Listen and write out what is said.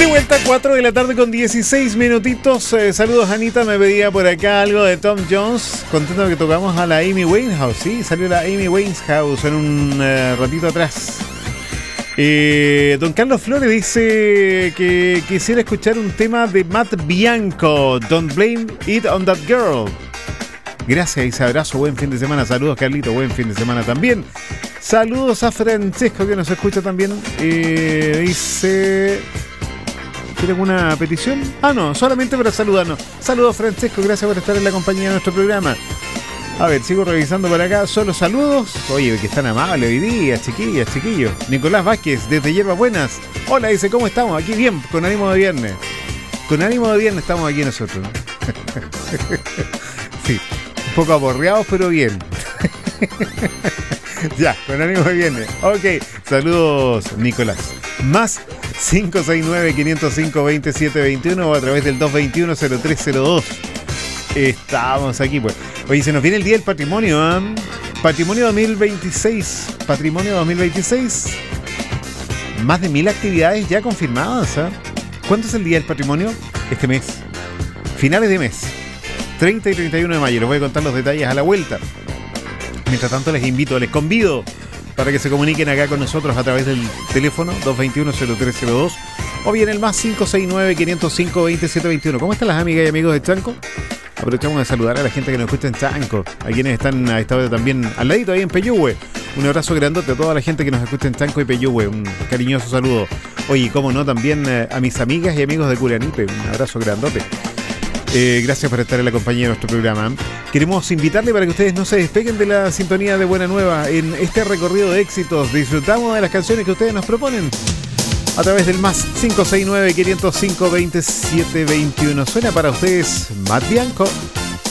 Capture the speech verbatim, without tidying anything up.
De vuelta a cuatro de la tarde con dieciséis minutitos. Eh, saludos, Anita. Me pedía por acá algo de Tom Jones. Contento de que tocamos a la Amy Winehouse. Sí, salió la Amy Winehouse en un uh, ratito atrás. Eh, don Carlos Flores dice que quisiera escuchar un tema de Matt Bianco. Don't blame it on that girl. Gracias, Isa, abrazo, buen fin de semana. Saludos, Carlito, buen fin de semana también. Saludos a Francesco, que nos escucha también. Eh, dice... ¿Tiene alguna petición? Ah, no, solamente para saludarnos. Saludos, Francesco, gracias por estar en la compañía de nuestro programa. A ver, sigo revisando por acá. Solo saludos. Oye, que están amables hoy día, chiquillas, chiquillos. Nicolás Vázquez, desde Hierbas Buenas. Hola, dice, ¿cómo estamos? Aquí bien, con ánimo de viernes. Con ánimo de viernes estamos aquí nosotros, ¿no? Sí, un poco aborreados, pero bien. Ya, con ánimo de viernes. Ok, saludos, Nicolás. Más cinco seis nueve, cinco cero cinco, dos siete dos uno o a través del dos dos uno, cero tres cero dos. Estamos aquí, pues. Oye, se nos viene el Día del Patrimonio, ¿eh? Patrimonio dos mil veintiséis. Patrimonio dos mil veintiséis. Más de mil actividades ya confirmadas, ¿eh? ¿Cuándo es el Día del Patrimonio? Este mes. Finales de mes. treinta y treinta y uno de mayo. Les voy a contar los detalles a la vuelta. Mientras tanto, les invito, les convido para que se comuniquen acá con nosotros a través del teléfono dos dos uno, cero tres cero dos o bien el más cinco seis nueve, cinco cero cinco, dos siete dos uno. ¿Cómo están las amigas y amigos de Chanco? Aprovechamos de saludar a la gente que nos escucha en Chanco, a quienes están a esta hora también al ladito ahí en Peyúgue. Un abrazo grandote a toda la gente que nos escucha en Chanco y Peyúgue. Un cariñoso saludo. Oye, cómo no, también eh, a mis amigas y amigos de Curanipe. Un abrazo grandote. Eh, gracias por estar en la compañía de nuestro programa. Queremos invitarle para que ustedes no se despeguen de la sintonía de Buena Nueva en este recorrido de éxitos. Disfrutamos de las canciones que ustedes nos proponen a través del más cinco seis nueve, cinco cero cinco, dos siete dos uno. Suena para ustedes Matt Bianco.